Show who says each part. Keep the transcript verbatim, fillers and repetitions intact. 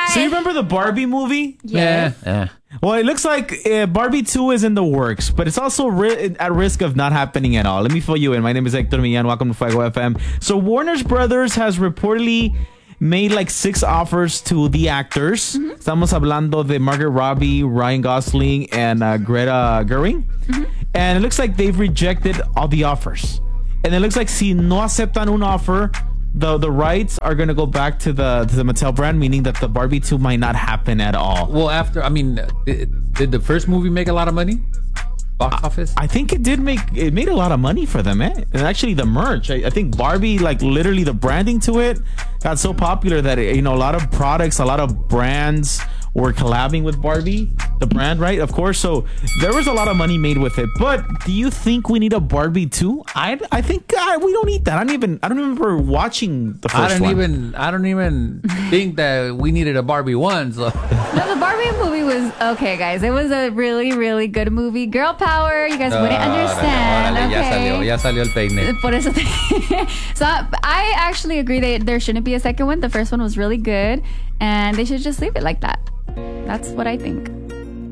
Speaker 1: So you remember the Barbie movie?
Speaker 2: Yeah. yeah.
Speaker 1: Well, it looks like uh, Barbie two is in the works, but it's also ri- at risk of not happening at all. Let me fill you in. My name is Hector Millan. Welcome to Fuego F M. So Warner Brothers has reportedly made like six offers to the actors. Mm-hmm. Estamos hablando de Margot Robbie, Ryan Gosling, and uh, Greta Gerwig. Mm-hmm. And it looks like they've rejected all the offers. And it looks like si no aceptan un offer, the the rights are going to go back to the to the Mattel brand, meaning that the Barbie two might not happen at all.
Speaker 2: Well, after, I mean, did, did the first movie make a lot of money? Box office?
Speaker 1: I think it did make, it made a lot of money for them, eh? And actually the merch, I, I think Barbie, like literally the branding to it got so popular that, it, you know, a lot of products, a lot of brands were collabing with Barbie, the brand, right? Of course. So there was a lot of money made with it. But do you think we need a Barbie two? I I think uh, we don't need that. I don't even I don't remember watching the first
Speaker 2: I don't
Speaker 1: one.
Speaker 2: even I don't even think that we needed a Barbie one. So.
Speaker 3: No, the Barbie movie was okay, guys. It was a really, really good movie. Girl power. You guys wouldn't understand.
Speaker 2: Órale, ya
Speaker 3: okay.
Speaker 2: salió, ya salió el peine.
Speaker 3: Por eso te- so I actually agree that there shouldn't be a second one. The first one was really good, and they should just leave it like that. That's what I think.